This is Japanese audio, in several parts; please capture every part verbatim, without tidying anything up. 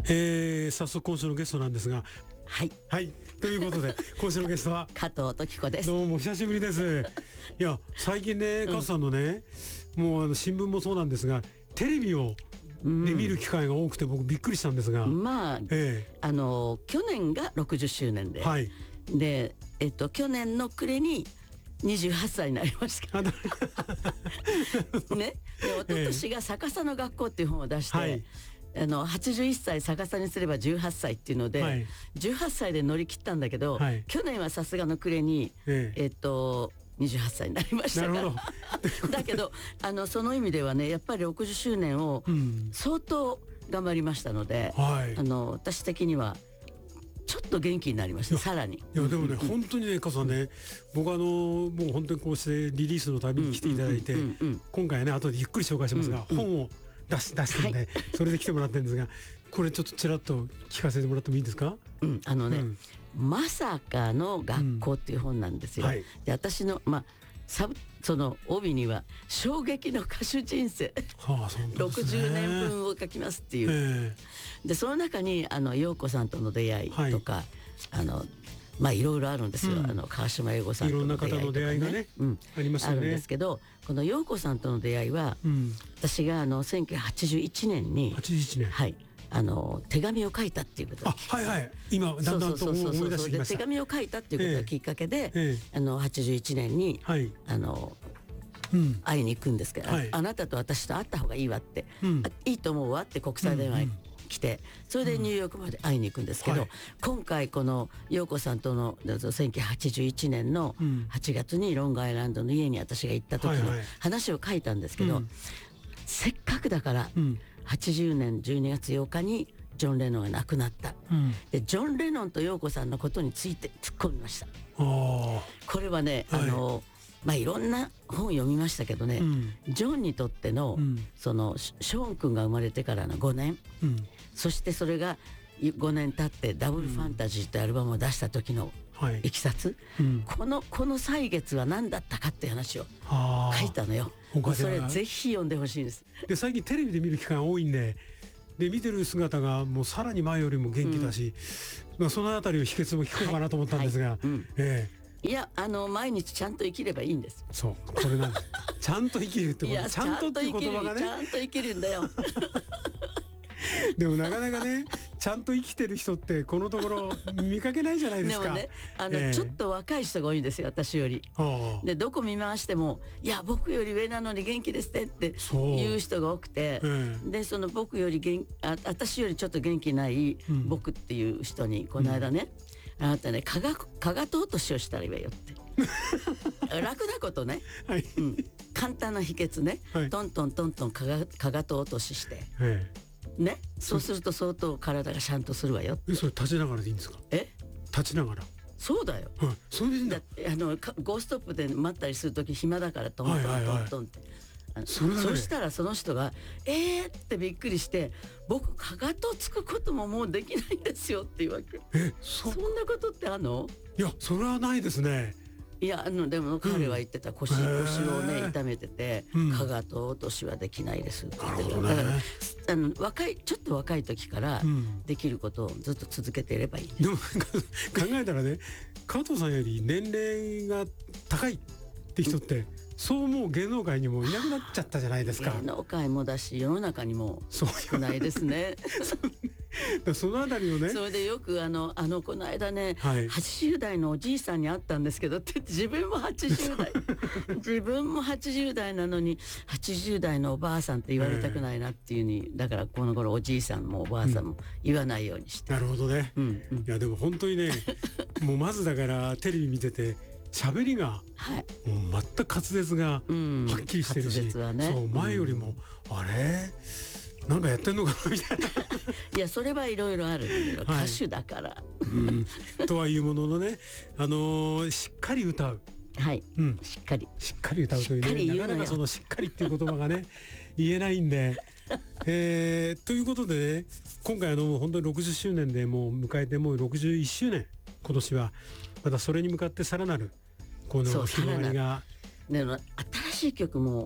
えー、早速今週のゲストなんですが、 はいはいということで今週のゲストは加藤時子です。 どうも久しぶりです。いや最近ね、加藤さんのね、うん、もうあの新聞もそうなんですがテレビをで見る機会が多くて僕びっくりしたんですが、 まあ、ええ、あの去年がろくじゅっしゅうねんで、はい、で、えっと、去年の暮れににじゅうはっさいになりましたね。で一昨年が逆さの学校っていう本を出して、はい、あのはちじゅういっさい逆さにすればじゅうはっさいっていうので、はい、じゅうはっさいで乗り切ったんだけど、はい、去年はさすがの暮れに、えええっとにじゅうはっさいになりましたからだけどあのその意味ではねやっぱりろくじゅっしゅうねんを相当頑張りましたので、うん、あの私的にはちょっと元気になりました。さらにいやでもね、うん、本当にね加藤さんね、僕あのもう本当にこうしてリリースのたびに来ていただいて、今回ね後でゆっくり紹介しますが、うんうん、本を出し出してんで、はい、それで来てもらってるんですが、これちょっとちらっと聞かせてもらってもいいですか？ うん、あのね、うん、まさかの学校っていう本なんですよ、うんはい、で私のまあサブその帯には衝撃の歌手人生、はあそうですね、ろくじゅうねんぶんを書きますっていう、えー、でその中にあの陽子さんとの出会いとか、はい、あのまあいろいろあるんですよ、うん、あの川島英吾さんとの出会いとか、ね、いろんな方の出会いがね、うん、ありますよね。あるんですけどこの陽子さんとの出会いは、うん、私があのせんきゅうひゃくはちじゅういちねんにはちじゅういちねん、 はいあの手紙を書いたっていうことあはいはい今だんだんと思い出してきました。 手紙を書いたっていうことがきっかけで、ええ、あのはちじゅういちねんに、はい、あの、うん、会いに行くんですけど、はい、あ, あなたと私と会った方がいいわって、うん、いいと思うわって国際電話に来て、うんうん、それでニューヨークまで会いに行くんですけど、うんはい、今回この陽子さんとのせんきゅうひゃくはちじゅういちねんのはちがつにロングアイランドの家に私が行った時の話を書いたんですけど、はいはい、せっかくだから、うんはちじゅうねんじゅうにがつようかにジョン・レノンが亡くなった、うん、でジョン・レノンと陽子さんのことについて突っ込みました。これはね、はい、あのまあいろんな本を読みましたけどね、うん、ジョンにとっての、うん、そのショーン君が生まれてからのごねん、うん、そしてそれがごねん経ってダブルファンタジーというアルバムを出した時のいきさつ、はいうん、このこの歳月は何だったかっていう話を書いたのよ。それぜひ読んでほしいです。 で最近テレビで見る機会が多いんで、で見てる姿がもうさらに前よりも元気だし、うん、まあそのあたりの秘訣も聞こうかなと思ったんですが、はいはいうんえー、いやあの毎日ちゃんと生きればいいんです。 そうこれなんですちゃんと生きるってことちゃんとっていう言葉がねちゃんと生きるんだよでもなかなかねちゃんと生きてる人ってこのところ見かけないじゃないですか。 でもねあの、えー、ちょっと若い人が多いんですよ私より。でどこ見回してもいや僕より上なのに元気ですねって言う人が多くて、えー、でその僕より元あ私よりちょっと元気ない僕っていう人にこの間ね、うん、あなたねかがかがと落としをしたらいいわよって楽なことね、はいうん、簡単な秘訣ね、はい、トントントントンかがかがと落としして、はいね、そうすると相当体がシャンとするわよって。 えそれ立ちながらでいいんですか？え立ちながらそうだよ、 はい、それでいいんだ。 だあのゴーストップで待ったりするとき暇だからトントントントンって、はいはい、そ, そしたらその人がえーってびっくりして僕かがとつくことももうできないんですよっていうわけ。え そ, そんなことってあんの？ いやそれはないですね。 いやあのでも彼は言ってた腰、うん、腰をね痛めてて、うん、かがと落としはできないですって言ってる、ね、だからあの若いちょっと若い時からできることをずっと続けていればいい、ねうん、でも考えたらね加藤さんより年齢が高いって人って、うんそうもう芸能界にもいなくなっちゃったじゃないですか。 芸能界もだし世の中にも少ないですねそのあたりをねそれでよくあのあのこの間ね、はい、はちじゅう代のおじいさんに会ったんですけどって自分もはちじゅう代自分もはちじゅう代なのにはちじゅう代のおばあさんって言われたくないなっていうに、えー、だからこの頃おじいさんもおばあさんも言わないようにして、 うん、なるほどね、うんうん、いやでも本当にねもうまずだからテレビ見てて喋りが、はい、もう全く滑舌がはっきりしてるし、うんね、そう前よりも、うん、あれなんかやってんのかなみたいないやそれはいろいろある、はい、歌手だから、 うん、とはいうもののね、あのー、しっかり歌うはい、うん、しっかりしっかり歌うというねなかなかそのしっかりっていう言葉がね言えないんで、えー、ということでね今回あの本当にろくじゅっしゅうねんでもう迎えてもうろくじゅういっしゅうねん今年はまたそれに向かってさらなるこの広がりがでも新しい曲も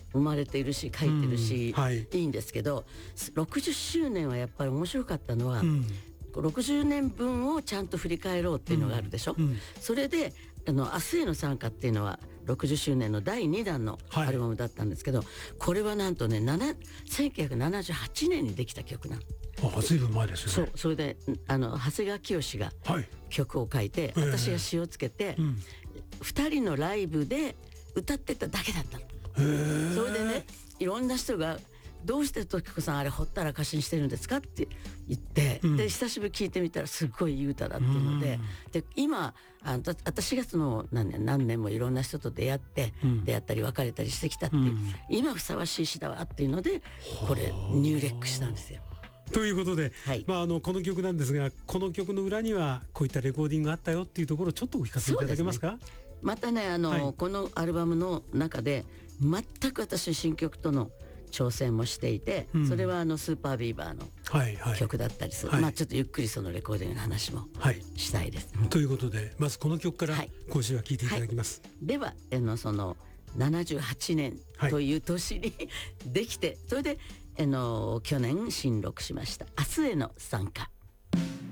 生まれているし書いてるし、うんはい、いいんですけど、ろくじゅっしゅうねんはやっぱり面白かったのは、うん、ろくじゅうねんぶんをちゃんと振り返ろうっていうのがあるでしょ、うんうん、それであの明日への参加っていうのはろくじゅっしゅうねんのだいにだんのアルバムだったんですけど、はい、これはなんとねせんきゅうひゃくななじゅうはちねんにできた曲なの。 あ、ずいぶん前ですよね。 そう、それであの長谷川清が曲を書いて、はい、私が詞をつけて、えーうん、ふたりのライブで歌ってただけだったの。えー、それでね、いろんな人がどうして時子さんあれほったらかしにしてるんですかって言って、うん、で久しぶり聞いてみたらすっごいいい歌だっていうので、うん、で今あの私がその何年何年もいろんな人と出会って、うん、出会ったり別れたりしてきたっていう、うん、今ふさわしい詩だわっていうのでこれニューレックしたんですよ。 ということで、はい、まあ、あのこの曲なんですが、この曲の裏にはこういったレコーディングがあったよっていうところをちょっとお聞かせいただけますか。 またね、あの、はい、このアルバムの中で全く私新曲との挑戦もしていて、うん、それはあのスーパービーバーの曲だったりする、はいはい、まあ、ちょっとゆっくりそのレコーディングの話もしたいです、 はい、ということでまずこの曲から今週は聴いていただきます、はいはい、ではあのそのななじゅうはちねんという年に、はい、できて、それであの去年新録しました「明日への参加」。